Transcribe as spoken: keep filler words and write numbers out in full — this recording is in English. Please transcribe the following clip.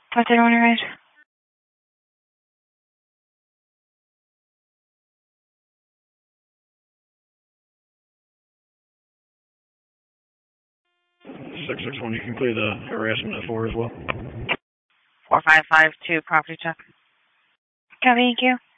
What's it on your right? six six one, you can clear the harassment at four as well. four five five two, property check. Copy, thank you.